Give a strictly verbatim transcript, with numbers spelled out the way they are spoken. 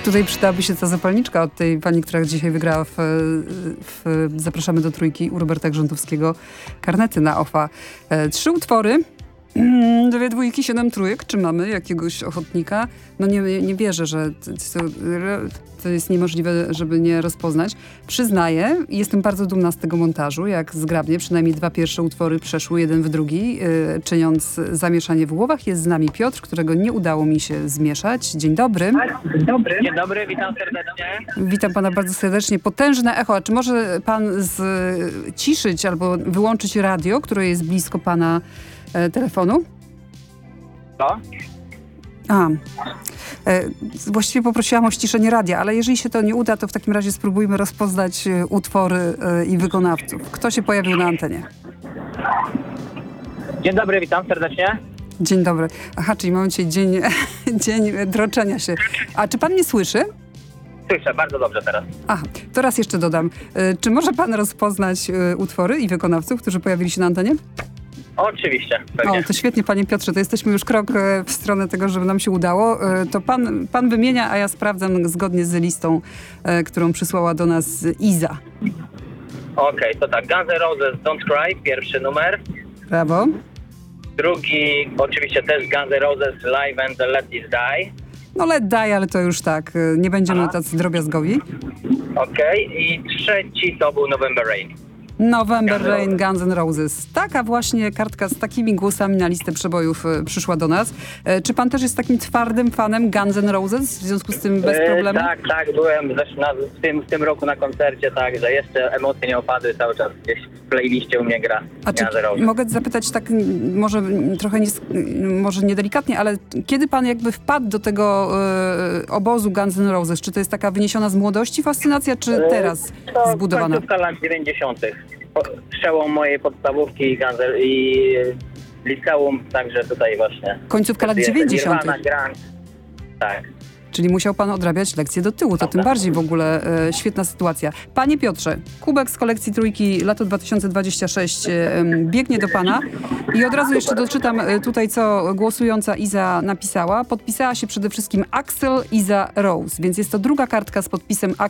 Tutaj przydałaby się ta zapalniczka od tej pani, która dzisiaj wygrała w, w Zapraszamy do Trójki u Roberta Grządowskiego karnety na O F A. E, trzy utwory, dwie dwójki, siedem trójek. Czy mamy jakiegoś ochotnika? No nie, nie wierzę, że to, to jest niemożliwe, żeby nie rozpoznać. Przyznaję, jestem bardzo dumna z tego montażu, jak zgrabnie przynajmniej dwa pierwsze utwory przeszły jeden w drugi, yy, czyniąc zamieszanie w głowach. Jest z nami Piotr, którego nie udało mi się zmieszać. Dzień dobry. Dzień dobry. Dzień dobry, witam serdecznie. Witam pana bardzo serdecznie. Potężne echo. A czy może pan zciszyć albo wyłączyć radio, które jest blisko pana e, telefonu? Co? A, e, właściwie poprosiłam o ściszenie radia, ale jeżeli się to nie uda, to w takim razie spróbujmy rozpoznać e, utwory e, i wykonawców. Kto się pojawił na antenie? Dzień dobry, witam serdecznie. Dzień dobry. Aha, czyli mamy dzisiaj dzień, dzień droczenia się. A czy pan mnie słyszy? Słyszę, bardzo dobrze teraz. Aha, to raz jeszcze dodam. E, czy może pan rozpoznać e, utwory i wykonawców, którzy pojawili się na antenie? Oczywiście, pewnie. O, to świetnie, panie Piotrze, to jesteśmy już krok e, w stronę tego, żeby nam się udało. E, to pan, pan wymienia, a ja sprawdzam zgodnie z listą, e, którą przysłała do nas Iza. Okej, okay, to tak, Guns N' Roses Don't Cry, pierwszy numer. Brawo. Drugi, oczywiście też Guns N' Roses Live and Let This Die. No let die, ale to już tak, e, nie będziemy Aha. tacy drobiazgowi. Okej, okay. I trzeci to był November Rain. November Guns N' Rain, Guns N' Roses. Taka właśnie kartka z takimi głosami na listę przebojów e, przyszła do nas. E, czy pan też jest takim twardym fanem Guns N' Roses? W związku z tym bez problemu? E, tak, tak, byłem zresztą na, w, tym, w tym roku na koncercie, tak, że jeszcze emocje nie opadły, cały czas gdzieś w playliście u mnie gra A czy Guns N' Roses. mogę zapytać tak m, może m, trochę nie, może niedelikatnie, ale kiedy pan jakby wpadł do tego e, obozu Guns N' Roses? Czy to jest taka wyniesiona z młodości fascynacja, czy teraz e, to zbudowana? To lat dziewięćdziesiątych. Przełom mojej podstawówki i, Guns- i liceum, także tutaj właśnie. Końcówka lat dziewięćdziesiątych. Nirvana, Grunge. Tak. Czyli musiał pan odrabiać lekcje do tyłu. To tym bardziej w ogóle e, świetna sytuacja. Panie Piotrze, kubek z kolekcji Trójki lato dwa tysiące dwudzieste szóste e, biegnie do pana. I od razu jeszcze doczytam e, tutaj, co głosująca Iza napisała. Podpisała się przede wszystkim Axel Iza Rose, więc jest to druga kartka z podpisem